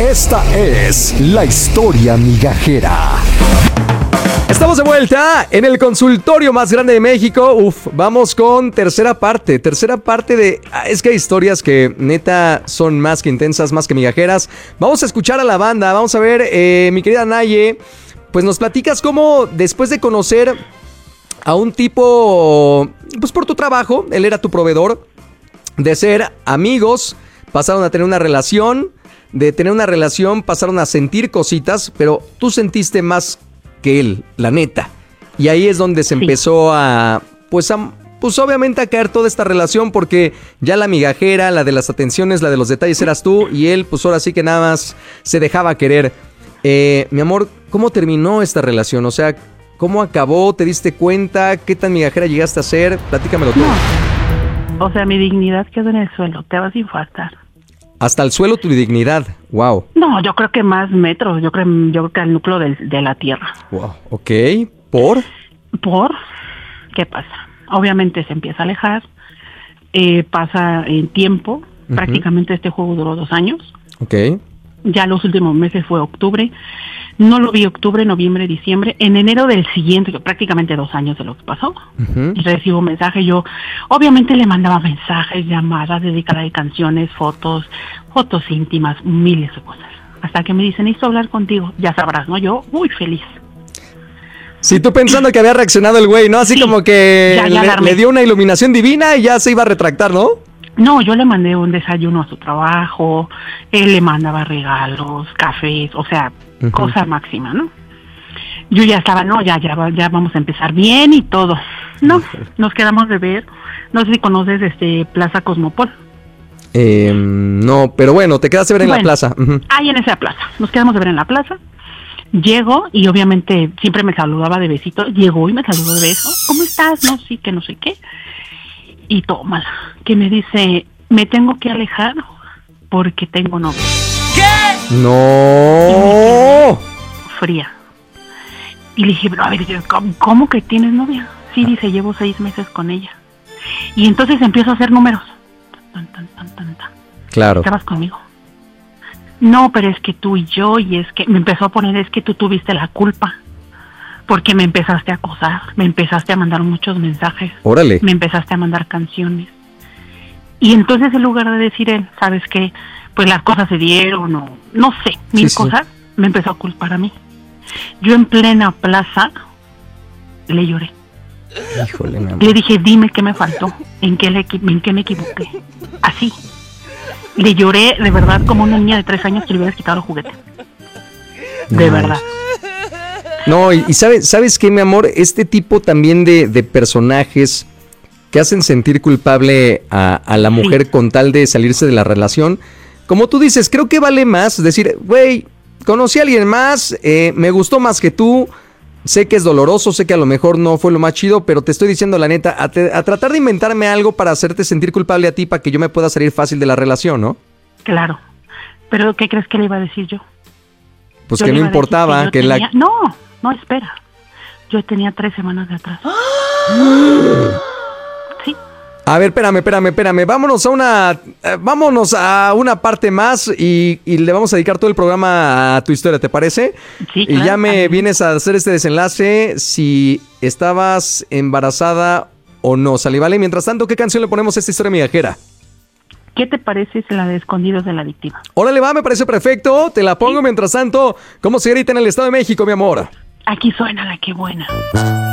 Esta es la historia migajera. Estamos de vuelta en el consultorio más grande de México. Vamos con tercera parte de... Es que hay historias que neta son más que intensas, más que migajeras. Vamos a escuchar a la banda, vamos a ver, mi querida Naye, pues nos platicas cómo después de conocer a un tipo, pues por tu trabajo, él era tu proveedor, de ser amigos, pasaron a tener una relación, de tener una relación pasaron a sentir cositas, pero tú sentiste más que él, la neta. Y ahí es donde se empezó pues obviamente a caer toda esta relación, porque ya la migajera, la de las atenciones, la de los detalles eras tú, y él pues ahora sí que nada más se dejaba querer. Mi amor, ¿cómo terminó esta relación? O sea, ¿cómo acabó? ¿Te diste cuenta? ¿Qué tan migajera llegaste a ser? Platícamelo todo. No. O sea, mi dignidad quedó en el suelo, te vas a infartar. Hasta el suelo tu dignidad, wow. No, yo creo que más metros, yo creo que al núcleo de la tierra. Wow, ok. ¿Por? ¿Qué pasa? Obviamente se empieza a alejar, pasa en tiempo, prácticamente este juego duró 2 años. Ok. Ya los últimos meses fue octubre, no lo vi octubre, noviembre, diciembre, en enero del siguiente, prácticamente 2 años de lo que pasó, recibo un mensaje, yo obviamente le mandaba mensajes, llamadas, dedicada de canciones, fotos íntimas, miles de cosas, hasta que me dicen, necesito hablar contigo, ya sabrás, ¿no? Yo muy feliz. Sí, tú pensando que había reaccionado el güey, ¿no? Así sí, como que le dio una iluminación divina y ya se iba a retractar, ¿no? No, yo le mandé un desayuno a su trabajo, él le mandaba regalos, cafés, o sea, cosa máxima, ¿no? Yo ya estaba, no, ya vamos a empezar bien y todo. No, nos quedamos de ver, no sé si conoces Plaza Cosmopol. No, pero bueno, te quedaste de ver en la plaza. Ahí en esa plaza, nos quedamos de ver en la plaza. Llego y obviamente siempre me saludaba de besito, llegó y me saludó de beso. ¿Cómo estás? No, sí, que no sé qué. Y tómala, que me dice, me tengo que alejar porque tengo novio. ¿Qué? ¡No! Fría. Y le dije, pero a ver, ¿cómo que tienes novia? Sí, dice, llevo 6 meses con ella. Y entonces empiezo a hacer números. Claro. ¿Estabas conmigo? No, pero es que tú y yo, y es que me empezó a poner, es que tú tuviste la culpa. Porque me empezaste a acosar, me empezaste a mandar muchos mensajes. Órale. Me empezaste a mandar canciones. Y entonces en lugar de decir él, ¿sabes qué? Pues las cosas se dieron, no sé, mil cosas, me empezó a culpar a mí. Yo en plena plaza le lloré. Híjole, mi amor. Le dije, dime qué me faltó, en qué me equivoqué. Así. Le lloré de verdad como una niña de 3 años que le hubieras quitado el juguete. De verdad. No, y ¿sabes qué, mi amor? Este tipo también de personajes que hacen sentir culpable a la mujer con tal de salirse de la relación, como tú dices, creo que vale más decir, güey, conocí a alguien más, me gustó más que tú, sé que es doloroso, sé que a lo mejor no fue lo más chido, pero te estoy diciendo la neta, a tratar de inventarme algo para hacerte sentir culpable a ti, para que yo me pueda salir fácil de la relación, ¿no? Claro, pero ¿qué crees que le iba a decir yo? Pues yo que no importaba, que tenía... No, espera. Yo tenía 3 semanas de atraso. Sí. A ver, espérame. Vámonos a una parte más y le vamos a dedicar todo el programa a tu historia, ¿te parece? Sí, claro. Y ya me vienes a hacer este desenlace si estabas embarazada o no, ¿sale? Vale. Mientras tanto, ¿qué canción le ponemos a esta historia migajera? ¿Qué te parece si la de Escondidos de la Adictiva? Órale, va, me parece perfecto. Te la pongo. Mientras tanto, ¿cómo se grita en el Estado de México, mi amor? Aquí suena la que buena.